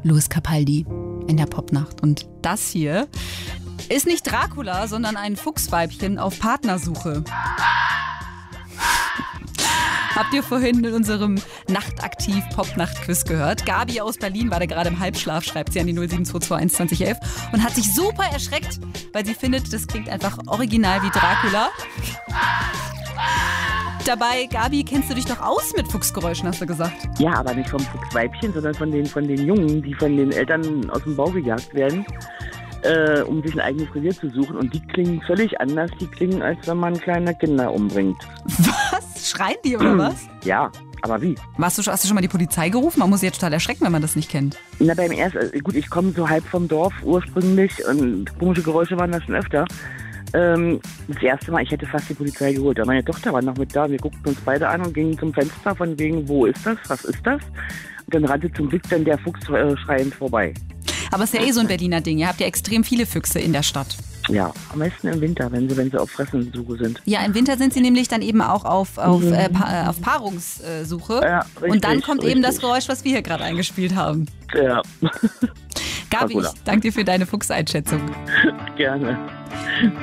Louis Capaldi in der Popnacht. Und das hier ist nicht Dracula, sondern ein Fuchsweibchen auf Partnersuche. Habt ihr vorhin in unserem Nachtaktiv-Popnacht-Quiz gehört? Gabi aus Berlin war da gerade im Halbschlaf, schreibt sie an die 07221 2011 und hat sich super erschreckt, weil sie findet, das klingt einfach original wie Dracula. Dabei, Gabi, kennst du dich doch aus mit Fuchsgeräuschen, hast du gesagt. Ja, aber nicht vom Fuchsweibchen, sondern von den Jungen, die von den Eltern aus dem Bau gejagt werden, um sich ein eigenes Revier zu suchen. Und die klingen völlig anders. Die klingen, als wenn man kleine Kinder umbringt. Was? Schreien die oder was? Ja, aber wie? Hast du schon mal die Polizei gerufen? Man muss sich jetzt total erschrecken, wenn man das nicht kennt. Na, beim ersten, gut, ich komme so halb vom Dorf ursprünglich und komische Geräusche waren da schon öfter. Das erste Mal, ich hätte fast die Polizei geholt. Aber meine Tochter war noch mit da. Wir guckten uns beide an und gingen zum Fenster von wegen, wo ist das? Was ist das? Und dann rannte zum Glück dann der Fuchs schreiend vorbei. Aber es ist ja so ein Berliner Ding. Ihr habt ja extrem viele Füchse in der Stadt. Ja, am meisten im Winter, wenn sie auf Fressensuche sind. Ja, im Winter sind sie nämlich dann eben auch auf Paarungssuche. Ja, richtig, und dann kommt eben das richtig. Geräusch, was wir hier gerade eingespielt haben. Ja. Gabi, ich danke dir für deine Fuchseinschätzung. Gerne.